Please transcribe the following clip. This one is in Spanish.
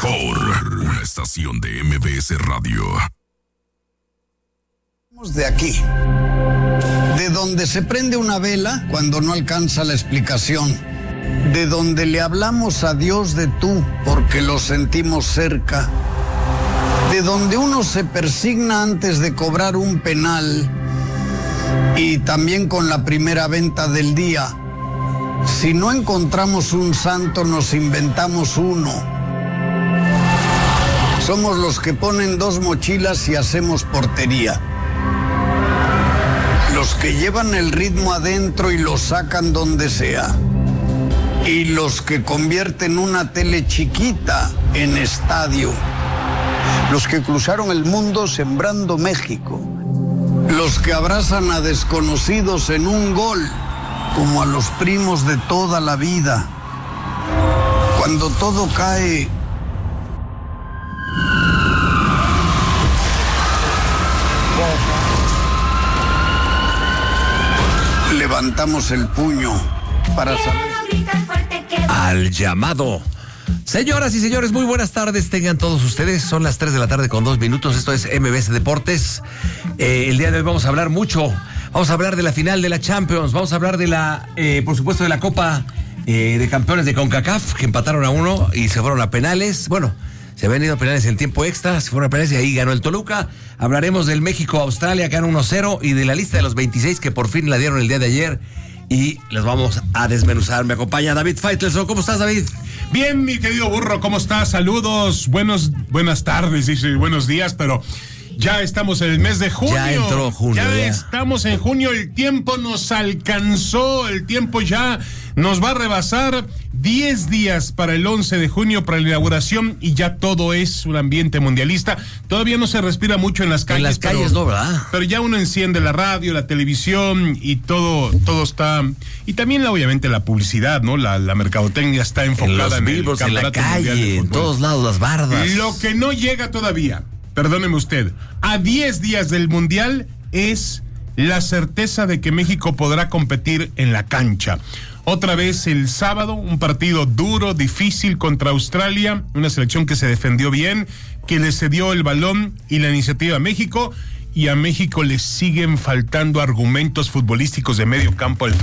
mejor, una estación de MBS Radio. De aquí, de donde se prende una vela cuando no alcanza la explicación, de donde le hablamos a Dios de tú porque lo sentimos cerca, de donde uno se persigna antes de cobrar un penal y también con la primera venta del día. Si no encontramos un santo, nos inventamos uno. Somos los que ponen 2 mochilas y hacemos portería. Los que llevan el ritmo adentro y lo sacan donde sea. Y los que convierten una tele chiquita en estadio. Los que cruzaron el mundo sembrando México. Los que abrazan a desconocidos en un gol, como a los primos de toda la vida. Cuando todo cae, levantamos el puño para saber. Al llamado. Señoras y señores, muy buenas tardes tengan todos ustedes. Son las 3 de la tarde con 2 minutos. Esto es MBS Deportes. El día de hoy vamos a hablar mucho. Vamos a hablar de la final de la Champions. Vamos a hablar de la, por supuesto, de la Copa de Campeones de CONCACAF, que empataron a 1 y se fueron a penales. Bueno, se habían ido a penales en tiempo extra, se fueron a penales y ahí ganó el Toluca. Hablaremos del México-Australia, que ganó 1-0, y de la lista de los 26 que por fin la dieron el día de ayer. Y les vamos a desmenuzar. Me acompaña David Faitelson. ¿Cómo estás, David? Bien, mi querido burro, ¿cómo estás? Saludos, buenas tardes, dice, buenos días, pero ya estamos en el mes de junio. Ya entró junio. Ya estamos en junio, el tiempo nos alcanzó, el tiempo ya nos va a rebasar. 10 días para el 11 de junio, para la inauguración, y ya todo es un ambiente mundialista. Todavía no se respira mucho en las calles. En las calles no, ¿verdad? Pero ya uno enciende la radio, la televisión y todo está. Y también, obviamente, la publicidad, ¿no? La mercadotecnia está enfocada en el campeonato, en la calle, en todos lados, las bardas. Lo que no llega todavía, perdóneme usted, a 10 días del mundial es la certeza de que México podrá competir en la cancha. Otra vez el sábado, un partido duro, difícil contra Australia, una selección que se defendió bien, que le cedió el balón y la iniciativa a México, y a México le siguen faltando argumentos futbolísticos de medio campo al